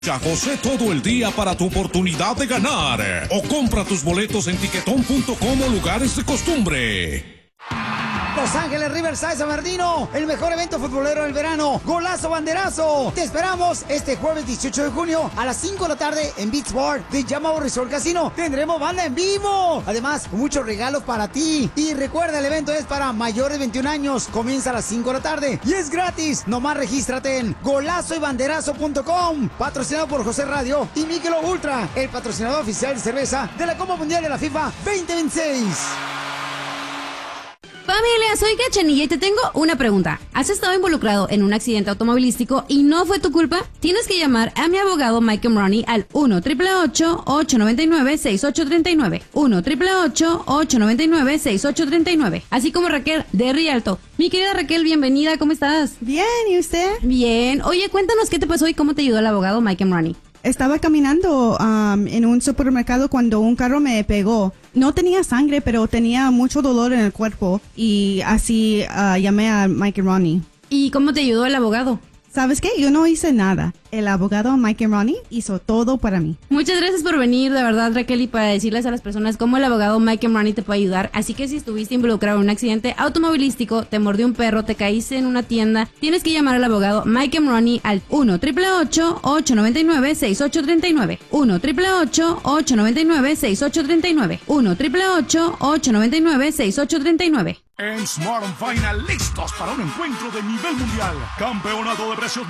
José todo el día para tu oportunidad de ganar. O compra tus boletos en tiquetón.com o lugares de costumbre. Los Ángeles Riverside San Bernardino, el mejor evento futbolero del verano, Golazo Banderazo. Te esperamos este jueves 18 de junio a las 5 de la tarde en Beach Bar de Yamao Resort Casino. Tendremos banda en vivo. Además, muchos regalos para ti. Y recuerda, el evento es para mayores de 21 años. Comienza a las 5 de la tarde y es gratis. Nomás regístrate en golazoybanderazo.com. Patrocinado por José Radio y Michelob Ultra, el patrocinador oficial de cerveza de la Copa Mundial de la FIFA 2026. Familia, soy Cachanilla y te tengo una pregunta. ¿Has estado involucrado en un accidente automovilístico y no fue tu culpa? Tienes que llamar a mi abogado Mike Money al 1-888-899-6839. 1-888-899-6839. Así como Raquel de Rialto. Mi querida Raquel, bienvenida, ¿cómo estás? Bien, ¿y usted? Bien. Oye, cuéntanos qué te pasó y cómo te ayudó el abogado Mike Money. Estaba caminando en un supermercado cuando un carro me pegó. No tenía sangre, pero tenía mucho dolor en el cuerpo y así llamé a Mike y Ronnie. ¿Y cómo te ayudó el abogado? ¿Sabes qué? Yo no hice nada. El abogado Mike y Ronnie hizo todo para mí. Muchas gracias por venir, de verdad, Raquel, y para decirles a las personas cómo el abogado Mike y Ronnie te puede ayudar. Así que si estuviste involucrado en un accidente automovilístico, te mordió un perro, te caíste en una tienda, tienes que llamar al abogado Mike y Ronnie al 1-888-899-6839. 1-888-899-6839. 1-888-899-6839. En Smart & Final, listos para un encuentro de nivel mundial. Campeonato de precios